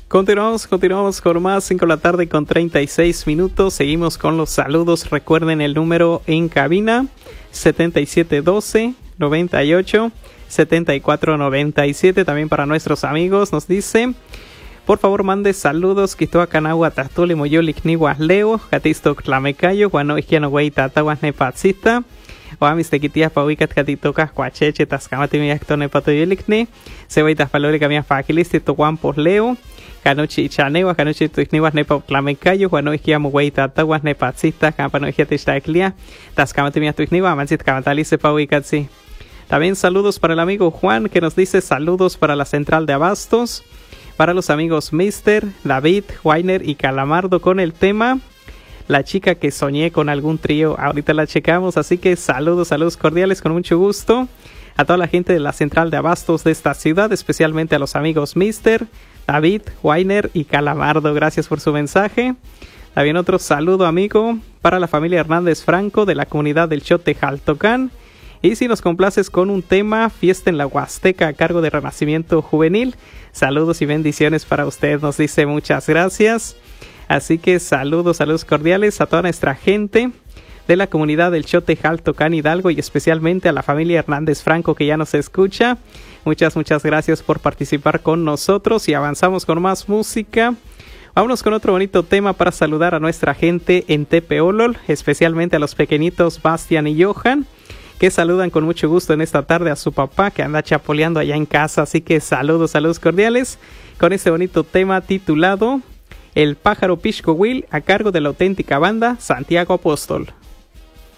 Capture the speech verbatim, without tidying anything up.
Continuamos, continuamos con más, cinco de la tarde con treinta y seis minutos. Seguimos con los saludos. Recuerden el número en cabina, setenta y siete doce, noventa y ocho, setenta y cuatro noventa y siete. También para nuestros amigos nos dice, por favor mande saludos. Quito Acanagua, Tatule, Moyolik, Niwa, Leo, Gatisto, Clamecayo, Guano, Iquiano, Güey, Tataguas, Nepatzita. Oamis tequitías pauicat catitocas cuacheche tascamati mi actone patoyelicne cebaitas palórica mi faquilisti toguan por leo canochi chanewa canochi tuixniwas nepa clamecayo guano isquiamo güey tataguas nepatzistas campano isquiatistaclia tascamati mi tuixniwa mansit camatalice pauicatsi. También saludos para el amigo Juan, que nos dice saludos para la central de abastos, para los amigos Mister, David, Weiner y Calamardo con el tema La chica que soñé con algún trío. Ahorita la checamos, así que saludos, saludos cordiales con mucho gusto a toda la gente de la central de abastos de esta ciudad, especialmente a los amigos Mister, David, Weiner y Calamardo. Gracias por su mensaje. También otro saludo, amigo, para la familia Hernández Franco de la comunidad del Chote Jaltocán. Y si nos complaces con un tema, Fiesta en la Huasteca a cargo de Renacimiento Juvenil. Saludos y bendiciones para usted, nos dice muchas gracias. Así que saludos, saludos cordiales a toda nuestra gente de la comunidad del Chote Jaltocán Hidalgo y especialmente a la familia Hernández Franco que ya nos escucha. Muchas, muchas gracias por participar con nosotros y avanzamos con más música. Vámonos con otro bonito tema para saludar a nuestra gente en Tepeolol, especialmente a los pequeñitos Bastian y Johan, que saludan con mucho gusto en esta tarde a su papá que anda chapoleando allá en casa. Así que saludos, saludos cordiales con este bonito tema titulado El pájaro Pixcohuil a cargo de la auténtica banda Santiago Apóstol.